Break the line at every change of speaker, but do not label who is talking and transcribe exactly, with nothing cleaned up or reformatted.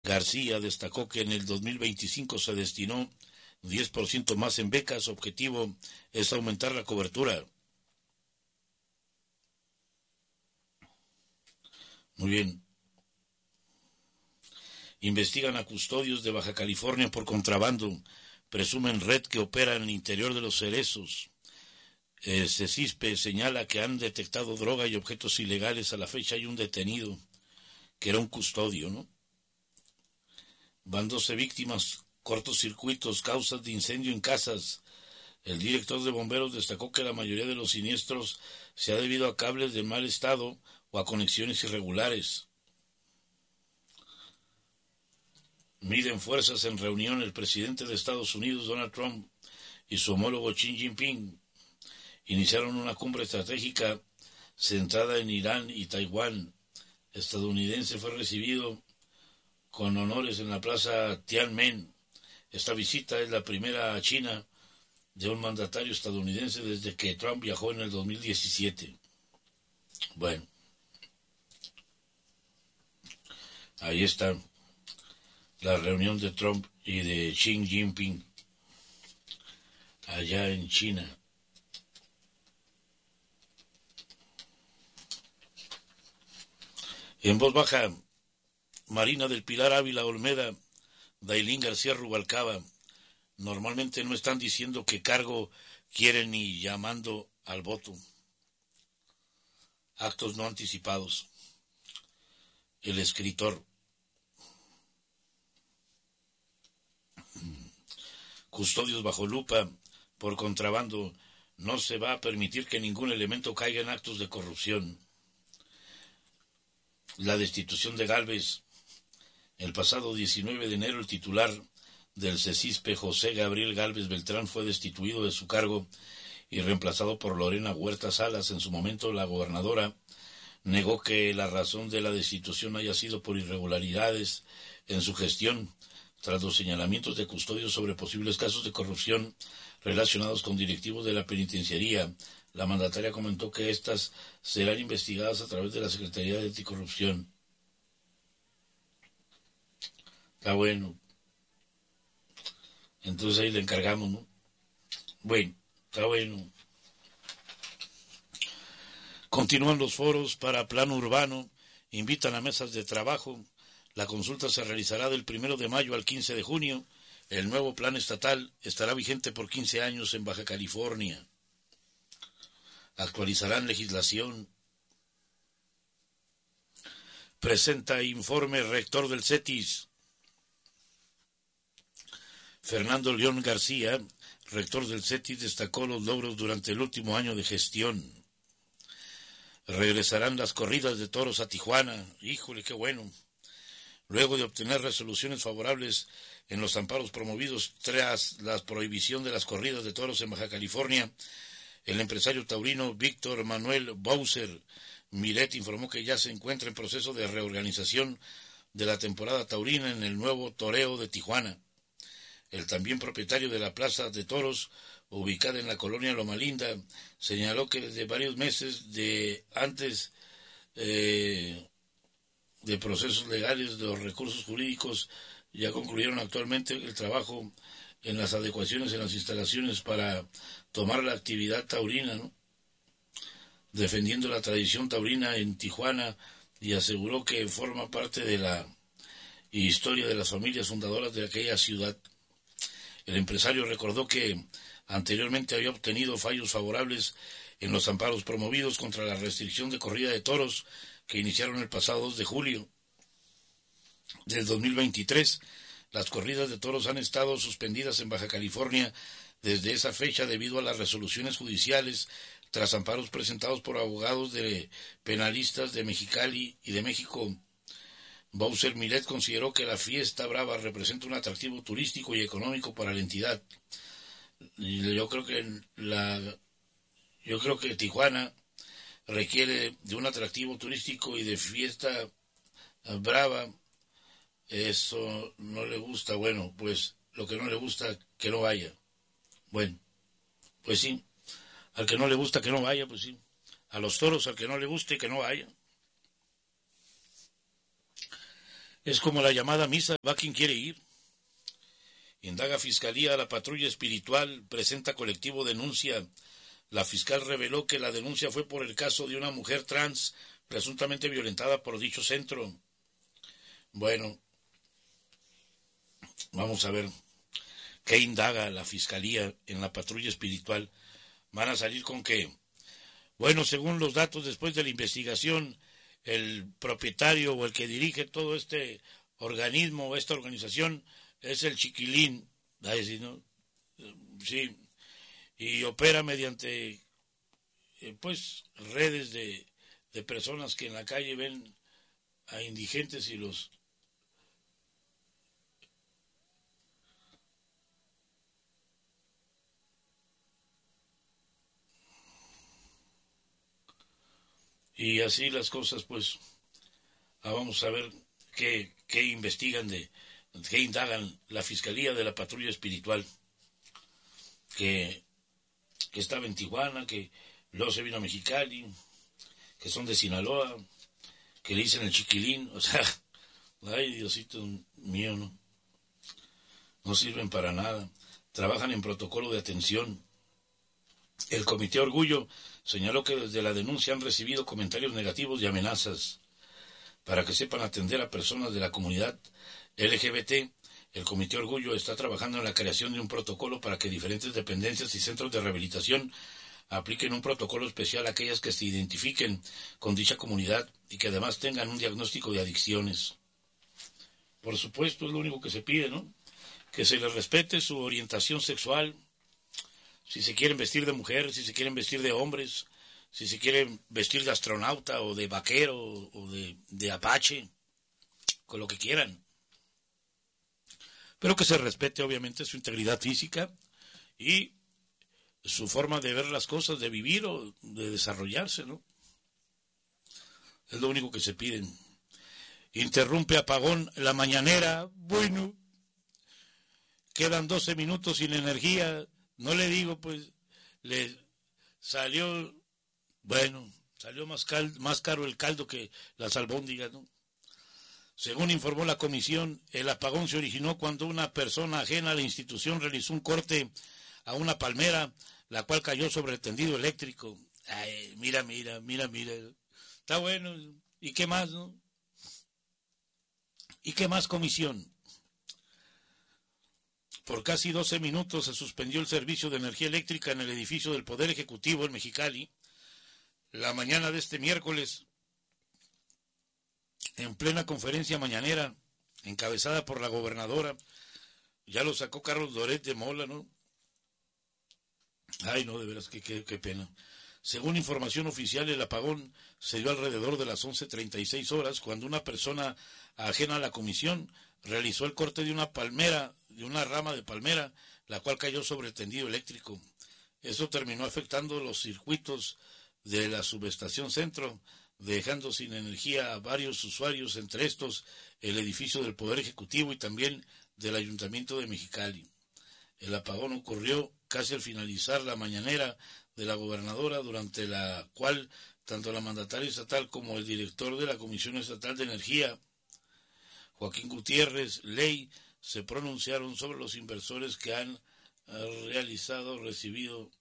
García destacó que en el dos mil veinticinco se destinó diez por ciento más en becas. Su objetivo es aumentar la cobertura. Muy bien. Investigan a custodios de Baja California por contrabando. Presumen red que opera en el interior de los cerezos. Eh, CECISPE señala que han detectado droga y objetos ilegales. A la fecha hay un detenido que era un custodio, ¿no? Van doce víctimas, cortocircuitos, causas de incendio en casas. El director de bomberos destacó que la mayoría de los siniestros se ha debido a cables de mal estado o a conexiones irregulares. Miden fuerzas en reunión el presidente de Estados Unidos, Donald Trump, y su homólogo Xi Jinping. Iniciaron una cumbre estratégica centrada en Irán y Taiwán. Estadounidense fue recibido con honores en la plaza Tiananmen. Esta visita es la primera a China de un mandatario estadounidense desde que Trump viajó en el dos mil diecisiete. Bueno, ahí está la reunión de Trump y de Xi Jinping allá en China. En voz baja, Marina del Pilar Ávila Olmeda, Dailín García Rubalcaba, normalmente no están diciendo qué cargo quieren ni llamando al voto. Actos no anticipados. El escritor. Custodios bajo lupa por contrabando. No se va a permitir que ningún elemento caiga en actos de corrupción. La destitución de Gálvez. El pasado diecinueve de enero, el titular del CECISPE, José Gabriel Gálvez Beltrán, fue destituido de su cargo y reemplazado por Lorena Huerta Salas. En su momento, la gobernadora negó que la razón de la destitución haya sido por irregularidades en su gestión, tras los señalamientos de custodios sobre posibles casos de corrupción relacionados con directivos de la penitenciaría. La mandataria comentó que éstas serán investigadas a través de la Secretaría de Anticorrupción. Está bueno. Entonces ahí le encargamos, ¿no? Bueno, está bueno. Continúan los foros para plan urbano. Invitan a mesas de trabajo. La consulta se realizará del primero de mayo al quince de junio. El nuevo plan estatal estará vigente por quince años en Baja California. Actualizarán legislación. Presenta informe rector del CETIS. Fernando León García, rector del CETIS, destacó los logros durante el último año de gestión. Regresarán las corridas de toros a Tijuana. Híjole, qué bueno. Luego de obtener resoluciones favorables en los amparos promovidos tras la prohibición de las corridas de toros en Baja California, el empresario taurino Víctor Manuel Bowser Miret informó que ya se encuentra en proceso de reorganización de la temporada taurina en el nuevo toreo de Tijuana. El también propietario de la Plaza de Toros, ubicada en la colonia Loma Linda, señaló que desde varios meses de antes eh, de procesos legales de los recursos jurídicos ya concluyeron actualmente el trabajo en las adecuaciones en las instalaciones para tomar la actividad taurina, ¿no? Defendiendo la tradición taurina en Tijuana, y aseguró que forma parte de la historia de las familias fundadoras de aquella ciudad. El empresario recordó que anteriormente había obtenido fallos favorables en los amparos promovidos contra la restricción de corrida de toros que iniciaron el pasado dos de julio del dos mil veintitrés. Las corridas de toros han estado suspendidas en Baja California desde esa fecha debido a las resoluciones judiciales tras amparos presentados por abogados de penalistas de Mexicali y de México. Bowser Miret consideró que la fiesta brava representa un atractivo turístico y económico para la entidad. Yo creo que la, yo creo que Tijuana requiere de un atractivo turístico y de fiesta brava. Eso no le gusta. Bueno, pues lo que no le gusta, que no vaya. Bueno, pues sí. Al que no le gusta, que no vaya, pues sí. A los toros, al que no le guste, que no vaya. Es como la llamada misa, va quien quiere ir. Indaga Fiscalía a la patrulla espiritual, presenta colectivo denuncia. La fiscal reveló que la denuncia fue por el caso de una mujer trans presuntamente violentada por dicho centro. Bueno, vamos a ver qué indaga la Fiscalía en la patrulla espiritual. Van a salir con que, bueno, según los datos después de la investigación, el propietario o el que dirige todo este organismo o esta organización es el Chiquilín, ¿sí, no? Sí, y opera mediante eh, pues redes de, de personas que en la calle ven a indigentes y los y así las cosas, pues ah, vamos a ver qué, qué investigan de qué indagan la Fiscalía de la Patrulla Espiritual que, que estaba en Tijuana, que luego se vino a Mexicali, que son de Sinaloa, que le dicen el Chiquilín, o sea, ay Diosito mío, no, no sirven para nada, trabajan en protocolo de atención. El Comité Orgullo señaló que desde la denuncia han recibido comentarios negativos y amenazas. Para que sepan atender a personas de la comunidad L G B T, el Comité Orgullo está trabajando en la creación de un protocolo para que diferentes dependencias y centros de rehabilitación apliquen un protocolo especial a aquellas que se identifiquen con dicha comunidad y que además tengan un diagnóstico de adicciones. Por supuesto, es lo único que se pide, ¿no? Que se les respete su orientación sexual, si se quieren vestir de mujer, si se quieren vestir de hombres, si se quieren vestir de astronauta o de vaquero o de, de apache, con lo que quieran. Pero que se respete obviamente su integridad física y su forma de ver las cosas, de vivir o de desarrollarse, ¿no? Es lo único que se piden. Interrumpe apagón la mañanera. Bueno, quedan doce minutos sin energía. No le digo, pues, le salió, bueno, salió más, cal, más caro el caldo que las albóndigas, ¿no? Según informó la comisión, el apagón se originó cuando una persona ajena a la institución realizó un corte a una palmera, la cual cayó sobre el tendido eléctrico. Ay, mira, mira, mira, mira. Está bueno. ¿Y qué más, no? ¿Y qué más, comisión? Por casi doce minutos se suspendió el servicio de energía eléctrica en el edificio del Poder Ejecutivo en Mexicali. La mañana de este miércoles, en plena conferencia mañanera, encabezada por la gobernadora, ya lo sacó Carlos Loret de Mola, ¿no? Ay, no, de veras, qué, qué, qué pena. Según información oficial, el apagón se dio alrededor de las once treinta y seis horas, cuando una persona ajena a la comisión realizó el corte de una palmera, de una rama de palmera, la cual cayó sobre el tendido eléctrico. Eso terminó afectando los circuitos de la subestación centro, dejando sin energía a varios usuarios, entre estos el edificio del Poder Ejecutivo y también del Ayuntamiento de Mexicali. El apagón ocurrió casi al finalizar la mañanera de la gobernadora, durante la cual tanto la mandataria estatal como el director de la Comisión Estatal de Energía, Joaquín Gutiérrez Ley, se pronunciaron sobre los inversores que han realizado, recibido